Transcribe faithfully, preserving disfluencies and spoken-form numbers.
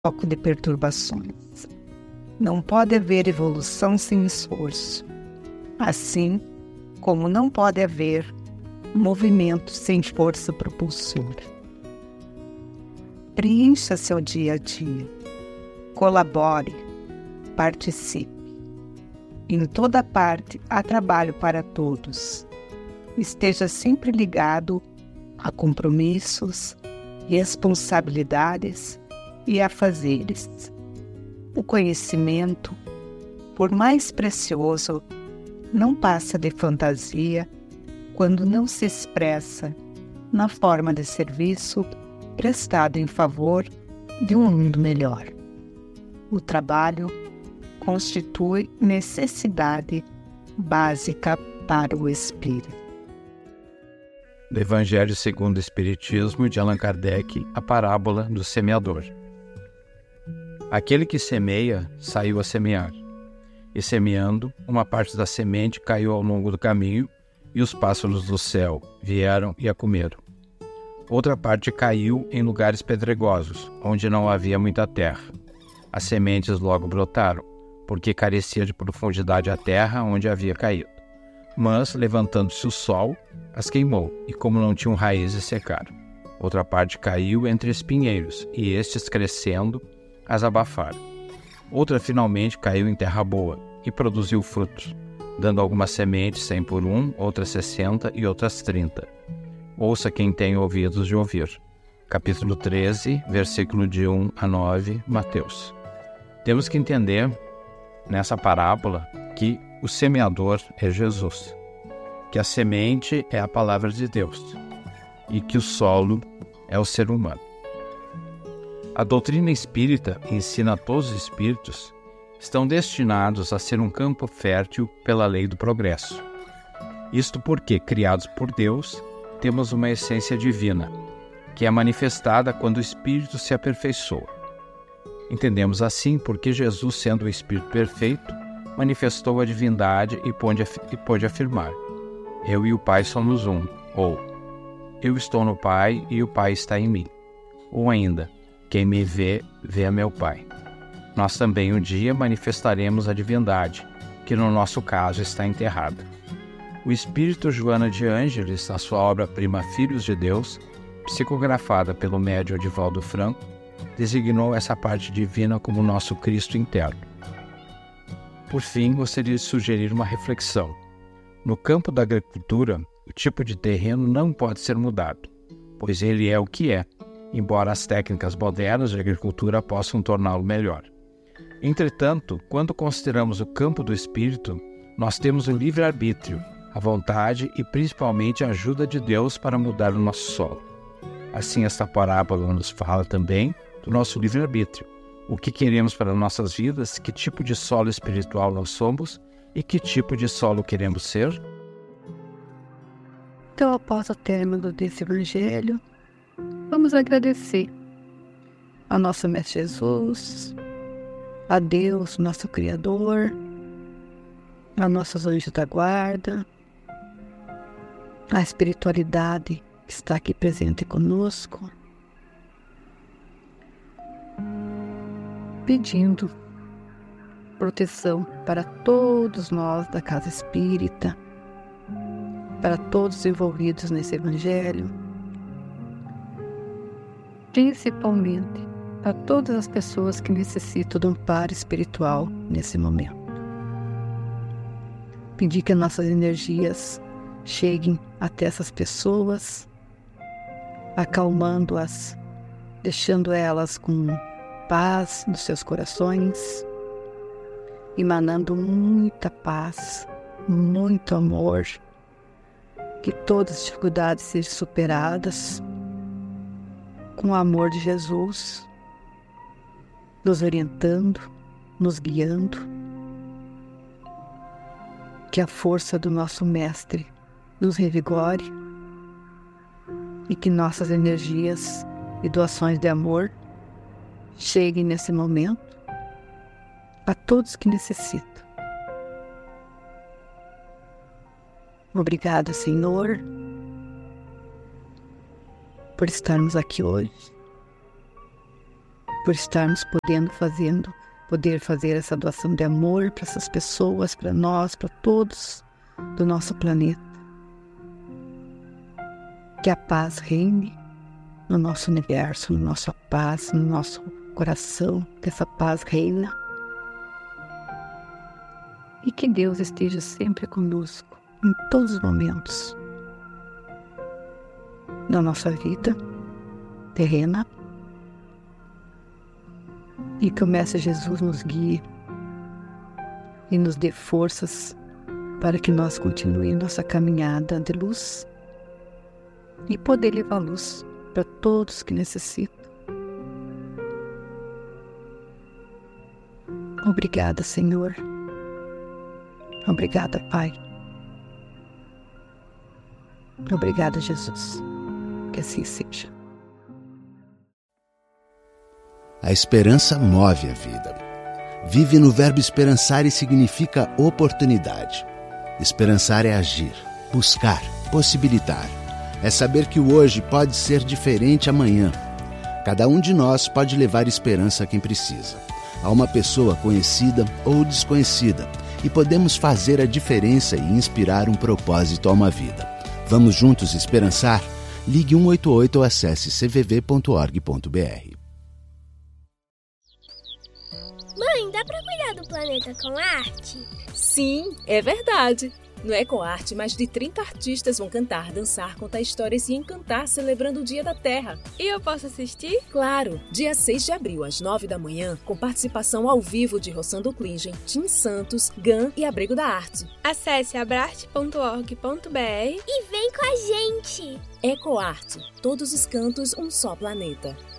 foco de perturbações. Não pode haver evolução sem esforço, assim como não pode haver movimento sem força propulsora. Preencha seu dia a dia, colabore, participe. Em toda parte há trabalho para todos. Esteja sempre ligado a compromissos, responsabilidades e afazeres. O conhecimento, por mais precioso, não passa de fantasia quando não se expressa na forma de serviço prestado em favor de um mundo melhor. O trabalho constitui necessidade básica para o espírito. Do Evangelho segundo o Espiritismo de Allan Kardec, a parábola do semeador. Aquele que semeia saiu a semear, e semeando, uma parte da semente caiu ao longo do caminho, e os pássaros do céu vieram e a comeram. Outra parte caiu em lugares pedregosos, onde não havia muita terra. As sementes logo brotaram, porque carecia de profundidade a terra onde havia caído. Mas, levantando-se o sol, as queimou, e como não tinham raízes, secaram. Outra parte caiu entre espinheiros, e estes, crescendo, as abafaram. Outra, finalmente, caiu em terra boa, e produziu frutos, dando algumas sementes cem por um, outras sessenta e outras trinta. Ouça quem tem ouvidos de ouvir. Capítulo treze, versículo de um a nove, Mateus. Temos que entender, nessa parábola, que o semeador é Jesus, que a semente é a palavra de Deus e que o solo é o ser humano. A doutrina espírita ensina a todos os espíritos estão destinados a ser um campo fértil pela lei do progresso. Isto porque, criados por Deus, temos uma essência divina, que é manifestada quando o espírito se aperfeiçoa. Entendemos assim porque Jesus, sendo o Espírito perfeito, manifestou a divindade e pôde, e pôde afirmar: eu e o Pai somos um, ou eu estou no Pai e o Pai está em mim, ou ainda, quem me vê, vê a meu Pai. Nós também um dia manifestaremos a divindade, que no nosso caso está enterrada. O espírito Joana de Ângeles, na sua obra-prima Filhos de Deus, psicografada pelo médium Divaldo Franco, designou essa parte divina como nosso Cristo interno. Por fim, gostaria de sugerir uma reflexão. No campo da agricultura, o tipo de terreno não pode ser mudado, pois ele é o que é, embora as técnicas modernas de agricultura possam torná-lo melhor. Entretanto, quando consideramos o campo do espírito, nós temos o livre-arbítrio, a vontade e principalmente a ajuda de Deus para mudar o nosso solo. Assim, esta parábola nos fala também do nosso livre-arbítrio. O que queremos para nossas vidas, que tipo de solo espiritual nós somos e que tipo de solo queremos ser? Então, após o término desse evangelho, vamos agradecer ao nosso Mestre Jesus, a Deus, nosso Criador, a nossos anjos da guarda, a espiritualidade que está aqui presente conosco, pedindo proteção para todos nós da Casa Espírita, para todos os envolvidos nesse Evangelho, principalmente para todas as pessoas que necessitam de um amparo espiritual nesse momento. Pedir que nossas energias cheguem até essas pessoas, acalmando-as, deixando elas com paz nos seus corações, emanando muita paz, muito amor, que todas as dificuldades sejam superadas com o amor de Jesus, nos orientando, nos guiando, que a força do nosso Mestre nos revigore e que nossas energias e doações de amor cheguem nesse momento a todos que necessitam. Obrigada, Senhor, por estarmos aqui hoje. por estarmos podendo fazendo, poder fazer essa doação de amor para essas pessoas, para nós, para todos do nosso planeta. Que a paz reine no nosso universo, no nosso paz, no nosso coração, que essa paz reina. E que Deus esteja sempre conosco, em todos os momentos da nossa vida terrena. E que o Mestre Jesus nos guie e nos dê forças para que nós continuemos nossa caminhada de luz e poder levar luz para todos que necessitam. Obrigada, Senhor. Obrigada, Pai. Obrigada, Jesus. Que assim seja. A esperança move a vida. Vive no verbo esperançar e significa oportunidade. Esperançar é agir, buscar, possibilitar. É saber que o hoje pode ser diferente amanhã. Cada um de nós pode levar esperança a quem precisa, a uma pessoa conhecida ou desconhecida, e podemos fazer a diferença e inspirar um propósito a uma vida. Vamos juntos esperançar? Ligue um oito oito ou acesse c v v ponto org ponto b r. Mãe, dá pra cuidar do planeta com arte? Sim, é verdade. No EcoArte, mais de trinta artistas vão cantar, dançar, contar histórias e encantar celebrando o Dia da Terra. E eu posso assistir? Claro! Dia seis de abril, às nove da manhã, com participação ao vivo de Rossando Klingen, Tim Santos, Gan e Abrigo da Arte. Acesse abrarte ponto org ponto b r e vem com a gente! EcoArte. Todos os cantos, um só planeta.